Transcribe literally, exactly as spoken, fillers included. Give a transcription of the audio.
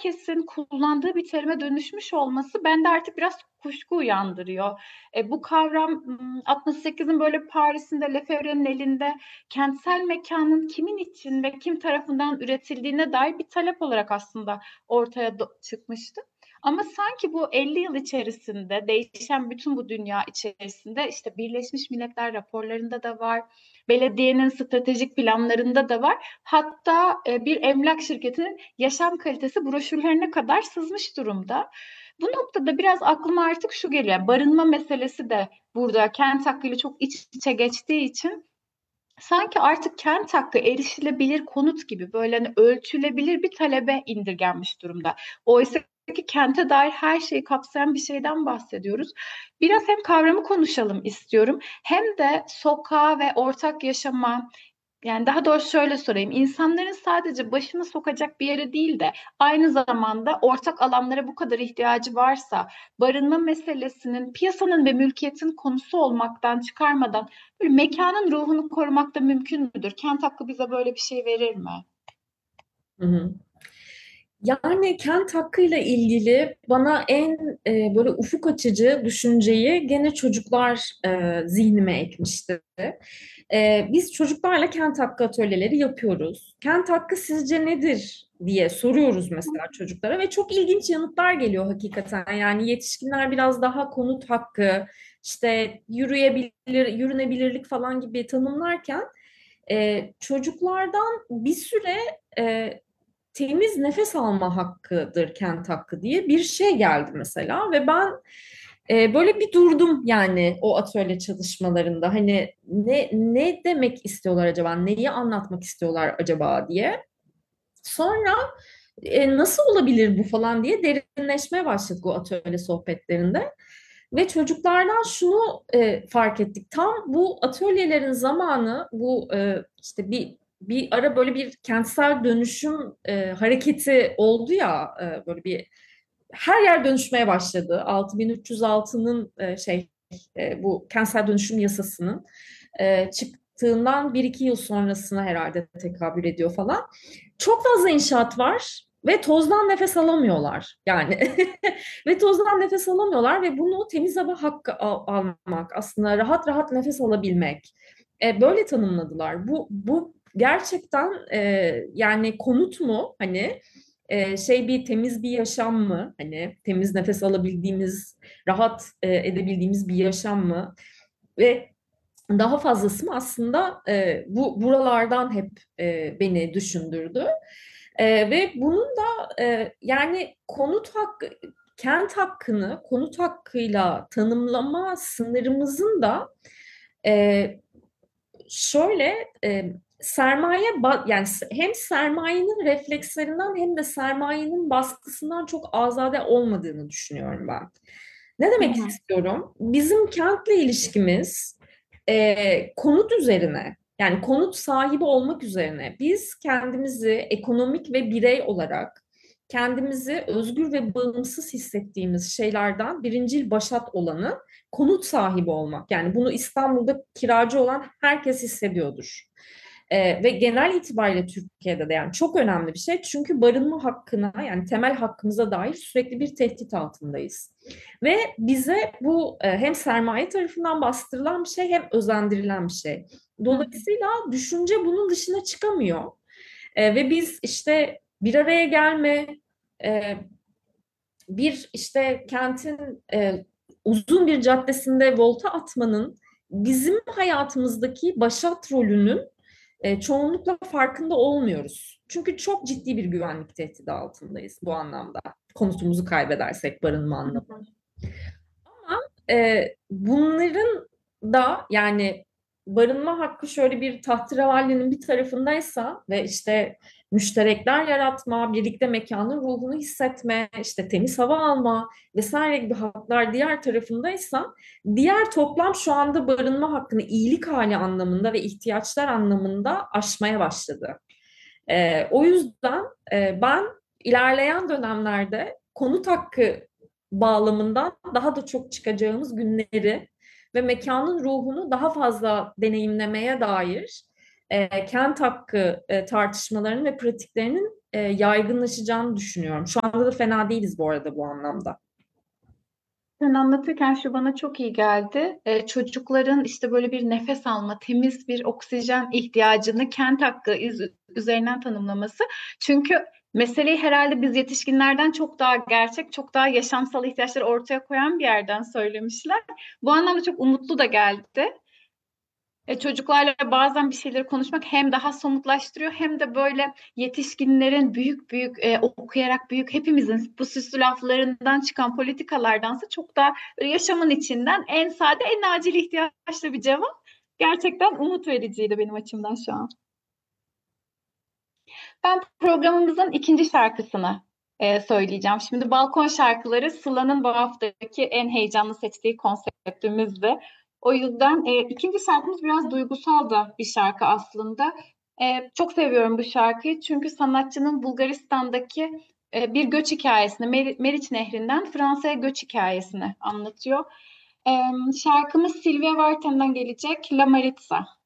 herkesin kullandığı bir terime dönüşmüş olması bende artık biraz kuşku uyandırıyor. E, bu kavram m, altmış sekizin böyle Paris'inde Lefebvre'nin elinde kentsel mekanın kimin için ve kim tarafından üretildiğine dair bir talep olarak aslında ortaya do- çıkmıştı. Ama sanki bu elli yıl içerisinde değişen bütün bu dünya içerisinde işte Birleşmiş Milletler raporlarında da var, belediyenin stratejik planlarında da var. Hatta e, bir emlak şirketinin yaşam kalitesi broşürlerine kadar sızmış durumda. Bu noktada biraz aklıma artık şu geliyor. Yani barınma meselesi de burada kent hakkıyla çok iç içe geçtiği için sanki artık kent hakkı erişilebilir konut gibi böyle hani ölçülebilir bir talebe indirgenmiş durumda. Oysa ki kente dair her şeyi kapsayan bir şeyden bahsediyoruz. Biraz hem kavramı konuşalım istiyorum hem de sokağa ve ortak yaşama, yani daha doğrusu şöyle sorayım. İnsanların sadece başını sokacak bir yere değil de aynı zamanda ortak alanlara bu kadar ihtiyacı varsa barınma meselesinin piyasanın ve mülkiyetin konusu olmaktan çıkarmadan böyle mekanın ruhunu korumak da mümkün müdür? Kent hakkı bize böyle bir şey verir mi? Hı hı. Yani kent hakkıyla ilgili bana en e, böyle ufuk açıcı düşünceyi gene çocuklar e, zihnime ekmişti. E, biz çocuklarla kent hakkı atölyeleri yapıyoruz. Kent hakkı sizce nedir diye soruyoruz mesela çocuklara ve çok ilginç yanıtlar geliyor hakikaten. Yani yetişkinler biraz daha konut hakkı, işte yürüyebilir, yürünebilirlik falan gibi tanımlarken e, çocuklardan bir süre e, temiz nefes alma hakkıdır kent hakkı diye bir şey geldi mesela ve ben e, böyle bir durdum yani o atölye çalışmalarında hani ne ne demek istiyorlar acaba, neyi anlatmak istiyorlar acaba diye. Sonra e, nasıl olabilir bu falan diye derinleşmeye başladık o atölye sohbetlerinde. Ve çocuklardan şunu e, fark ettik. Tam bu atölyelerin zamanı bu e, işte bir bir ara böyle bir kentsel dönüşüm e, hareketi oldu ya e, böyle bir her yer dönüşmeye başladı. altı bin üç yüz altının e, şey e, bu kentsel dönüşüm yasasının e, çıktığından bir iki yıl sonrasına herhalde tekabül ediyor falan. Çok fazla inşaat var ve tozdan nefes alamıyorlar. Yani ve tozdan nefes alamıyorlar ve bunu temiz hava hakkı al- almak, aslında rahat rahat nefes alabilmek. E, böyle tanımladılar. Bu bu gerçekten e, yani konut mu hani e, şey bir temiz bir yaşam mı? Hani temiz nefes alabildiğimiz, rahat e, edebildiğimiz bir yaşam mı? Ve daha fazlası mı aslında e, bu buralardan hep e, beni düşündürdü. E, ve bunun da e, yani konut hakkı, kent hakkını konut hakkıyla tanımlama sınırımızın da e, şöyle e, sermaye ba- yani s- hem sermayenin reflekslerinden hem de sermayenin baskısından çok azade olmadığını düşünüyorum ben. Ne Hı demek hı. istiyorum? Bizim kentle ilişkimiz e, konut üzerine, yani konut sahibi olmak üzerine biz kendimizi ekonomik ve birey olarak kendimizi özgür ve bağımsız hissettiğimiz şeylerden birincil başat olanı konut sahibi olmak. Yani bunu İstanbul'da kiracı olan herkes hissediyordur. Ee, ve genel itibariyle Türkiye'de de yani çok önemli bir şey. Çünkü barınma hakkına yani temel hakkımıza dair sürekli bir tehdit altındayız. Ve bize bu e, hem sermaye tarafından bastırılan bir şey hem özendirilen bir şey. Hı hı. Dolayısıyla düşünce bunun dışına çıkamıyor. E, ve biz işte bir araya gelme, e, bir işte kentin e, uzun bir caddesinde volta atmanın bizim hayatımızdaki başat rolünün e, çoğunlukla farkında olmuyoruz. Çünkü çok ciddi bir güvenlik tehdidi altındayız bu anlamda. Konutumuzu kaybedersek barınma Hı anlamında. hı. E, bunların da yani barınma hakkı şöyle bir tahterevalinin bir tarafındaysa ve işte müşterekler yaratma, birlikte mekanın ruhunu hissetme, işte temiz hava alma vesaire gibi haklar diğer tarafındaysa diğer toplam şu anda barınma hakkını iyilik hali anlamında ve ihtiyaçlar anlamında aşmaya başladı. E, o yüzden e, ben ilerleyen dönemlerde konut hakkı bağlamından daha da çok çıkacağımız günleri ve mekanın ruhunu daha fazla deneyimlemeye dair e, kent hakkı e, tartışmalarının ve pratiklerinin e, yaygınlaşacağını düşünüyorum. Şu anda da fena değiliz bu arada bu anlamda. Sen anlatırken şu bana çok iyi geldi. Ee, çocukların işte böyle bir nefes alma, temiz bir oksijen ihtiyacını kent hakkı iz- üzerinden tanımlaması. Çünkü meseleyi herhalde biz yetişkinlerden çok daha gerçek, çok daha yaşamsal ihtiyaçları ortaya koyan bir yerden söylemişler. Bu anlamda çok umutlu da geldi. E, çocuklarla bazen bir şeyleri konuşmak hem daha somutlaştırıyor hem de böyle yetişkinlerin büyük büyük e, okuyarak büyük hepimizin bu süslü laflarından çıkan politikalardansa çok daha böyle yaşamın içinden en sade en acil ihtiyaçla bir cevap. Gerçekten umut vericiydi benim açımdan şu an. Ben programımızın ikinci şarkısını e, söyleyeceğim. Şimdi balkon şarkıları Sıla'nın bu haftaki en heyecanlı seçtiği konseptimizdi. O yüzden e, ikinci şarkımız biraz duygusal da bir şarkı aslında. E, çok seviyorum bu şarkıyı çünkü sanatçının Bulgaristan'daki e, bir göç hikayesini, Mer- Meriç Nehri'nden Fransa'ya göç hikayesini anlatıyor. E, Şarkımız Sylvia Vartan'dan gelecek La Maritza.